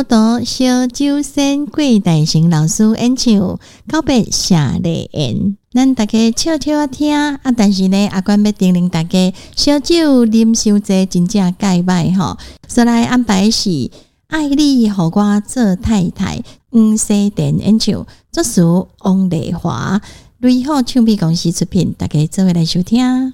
糊涂小酒仙桂大成老师演唱告别夏丽妍，咱大家笑笑啊听啊，但是呢，阿关要叮咛大家，烧酒啉伤济真正介歹吼。所以来安排是爱你互我做太太，黄西田演唱，作词王丽华，瑞好唱片公司出品，大家做伙来收听。